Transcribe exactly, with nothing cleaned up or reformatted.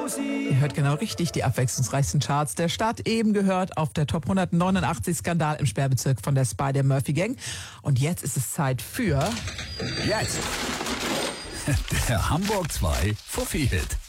Ihr hört genau richtig, die abwechslungsreichsten Charts der Stadt. Eben gehört auf der Top hundertneunundachtzig Skandal im Sperrbezirk von der Spider Murphy Gang. Und jetzt ist es Zeit für... Jetzt! Der Hamburg zwei Fuffi-Hit.